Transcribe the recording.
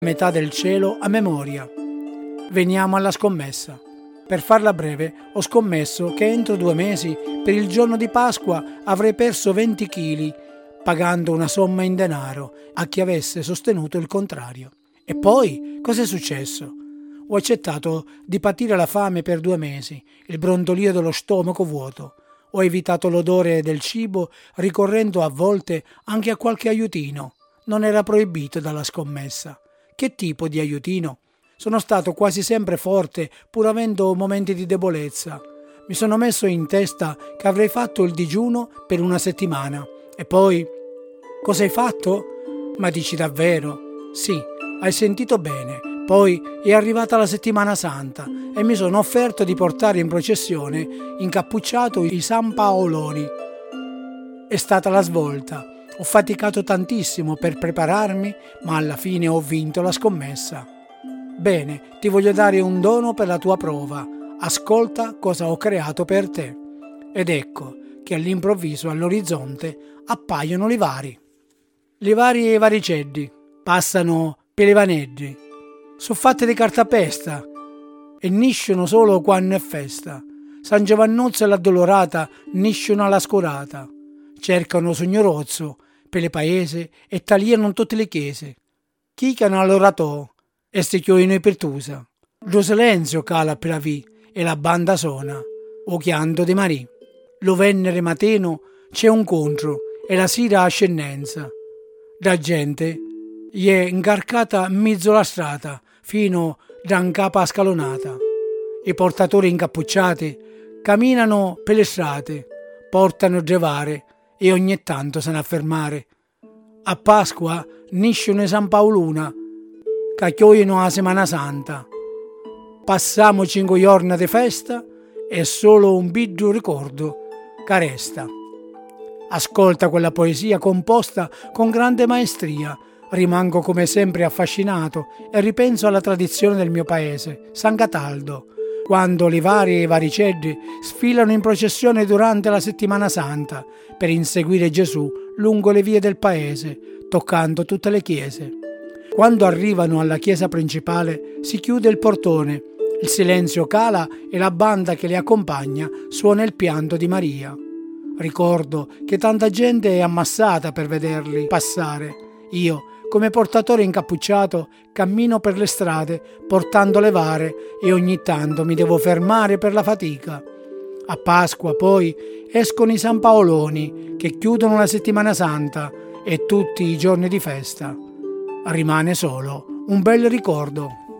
metà del cielo a memoria. Veniamo alla scommessa. Per farla breve, ho scommesso che entro 2 mesi, per il giorno di Pasqua, avrei perso 20 kg, pagando una somma in denaro a chi avesse sostenuto il contrario. E poi, cos'è successo? Ho accettato di patire la fame per 2 mesi, il brontolio dello stomaco vuoto. Ho evitato l'odore del cibo, ricorrendo a volte anche a qualche aiutino. Non era proibito dalla scommessa. Che tipo di aiutino? Sono stato quasi sempre forte, pur avendo momenti di debolezza. Mi sono messo in testa che avrei fatto il digiuno per 1 settimana. E poi, cosa hai fatto? Ma dici davvero? Sì, hai sentito bene. Poi è arrivata la settimana santa e mi sono offerto di portare in processione incappucciato i San Paoloni. È stata la svolta. Ho faticato tantissimo per prepararmi, ma alla fine ho vinto la scommessa. Bene, ti voglio dare un dono per la tua prova. Ascolta cosa ho creato per te. Ed ecco che all'improvviso all'orizzonte appaiono livari. Livari e varicelli passano per i vaneggi. Sono fatte di cartapesta e niscono solo quando è festa. San Giovannozzo e l'addolorata niscono alla scurata. Cercano sognorozzo per le paesi e tagliano tutte le chiese. Chicano all'oratò e si chiodono per tusa. Lo silenzio cala per la via e la banda suona, o chianto di Marì. Lo venere mateno c'è un contro e la sera ascendenza. La gente gli è incarcata in mezzo alla strada fino da un capa scalonata. I portatori incappucciati camminano per le strade, portano gevare e ogni tanto se ne affermare. A Pasqua niscono i San Paoluna, che chiodono la Settimana Santa. Passiamo 5 giorni di festa e solo un piccolo ricordo che resta. Ascolta quella poesia composta con grande maestria. Rimango come sempre affascinato e ripenso alla tradizione del mio paese, San Cataldo, quando Livari e Varicelli sfilano in processione durante la Settimana Santa per inseguire Gesù lungo le vie del paese, toccando tutte le chiese. Quando arrivano alla chiesa principale si chiude il portone, il silenzio cala e la banda che li accompagna suona il pianto di Maria. Ricordo che tanta gente è ammassata per vederli passare. Io, come portatore incappucciato, cammino per le strade portando le vare e ogni tanto mi devo fermare per la fatica. A Pasqua poi escono i San Paoloni che chiudono la Settimana Santa e tutti i giorni di festa. Rimane solo un bel ricordo.